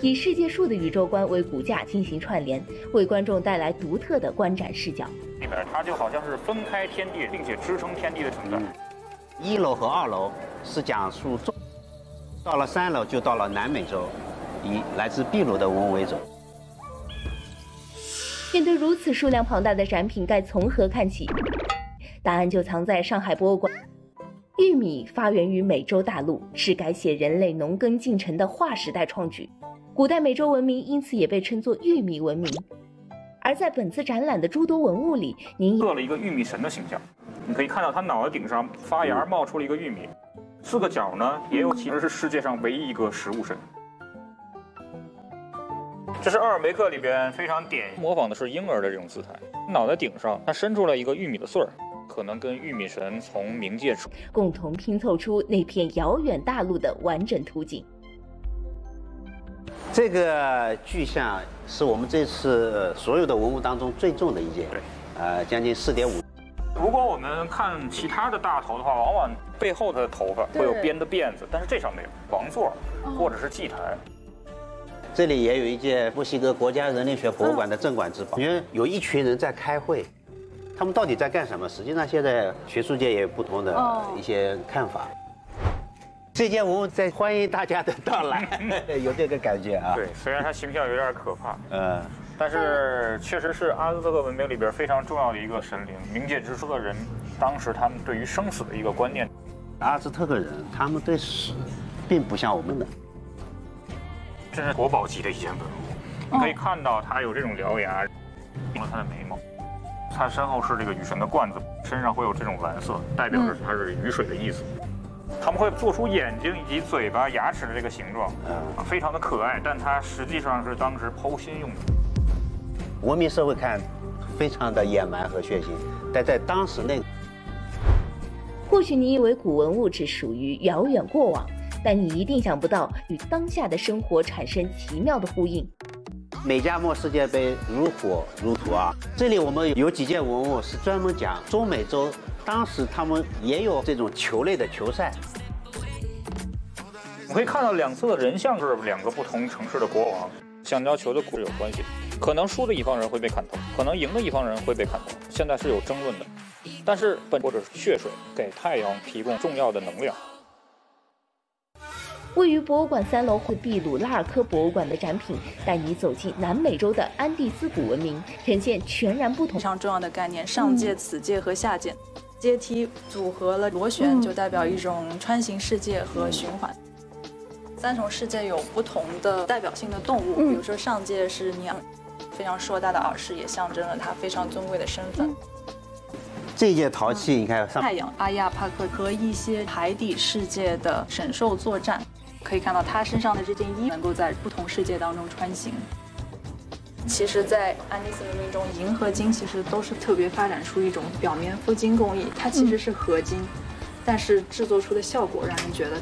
以世界树的宇宙观为骨架进行串联，为观众带来独特的观展视角。 里面它就好像是分开天地，并且支撑天地的存在。 1楼和2楼是讲述到了3楼就到了南美洲，以来自秘鲁的文物为主。 面对如此数量庞大的展品，该从何看起？答案就藏在上海博物馆。玉米发源于美洲大陆，是改写人类农耕进程的划时代创举。古代美洲文明因此也被称作玉米文明。而在本次展览的诸多文物里，您刻了一个玉米神的形象。你可以看到他脑袋顶上发芽冒出了一个玉米，4个角呢也有，其实是世界上唯一一个食物神。这是奥尔梅克里边非常典型模仿的是婴儿的这种姿态，脑袋顶上它伸出来一个玉米的穗儿，可能跟玉米神从冥界出， 共同拼凑出那片遥远大陆的完整图景。 这个巨像是我们这次所有的文物当中最重的一件，将近4.5。 如果我们看其他的大头的话，往往背后的头发会有编的辫子，但是这上没有，王座或者是祭台。 这里也有一件墨西哥国家人类学博物馆的镇馆之宝，因为有一群人在开会，他们到底在干什么？实际上现在学术界也有不同的一些看法。这件文物在欢迎大家的到来，有这个感觉啊。 对，虽然它形象有点可怕，但是确实是阿兹特克文明里边非常重要的一个神灵，冥界之初的人，当时他们对于生死的一个观念。 阿兹特克人他们对死并不像我们的。 这是国宝级的一件文物，你可以看到它有这种獠牙，它的眉毛，它身后是这个雨神的罐子，身上会有这种蓝色，代表着它是雨水的意思。他们会做出眼睛以及嘴巴、牙齿的这个形状，非常的可爱，但它实际上是当时剖心用的。 文明社会看非常的野蛮和血腥，但在当时那个， 或许你以为古文物只属于遥远过往，但你一定想不到与当下的生活产生奇妙的呼应。 美加墨世界杯如火如荼啊！这里我们有几件文物是专门讲中美洲，当时他们也有这种球类的球赛。 我可以看到两侧的人像是2个不同城市的国王，橡胶球的故事有关系。可能输的一方人会被砍头，可能赢的一方人会被砍头，现在是有争论的。但是或者是血水给太阳提供重要的能量。 位于博物馆3楼秘鲁拉尔科博物馆的展品，带你走进南美洲的安第斯古文明，呈现全然不同。 非常重要的概念：上界、此界和下界。阶梯组合了螺旋，就代表一种穿行世界和循环。3重世界有不同的代表性的动物，比如说上界是尼昂，非常硕大的耳饰也象征了他非常尊贵的身份。 这件陶器你看， 太阳阿亚帕克和一些海底世界的神兽作战。可以看到他身上的这件衣能够在不同世界当中穿行。其实，在安第斯文明中，银合金其实都是特别发展出一种表面镀金工艺，它其实是合金，但是制作出的效果让人觉得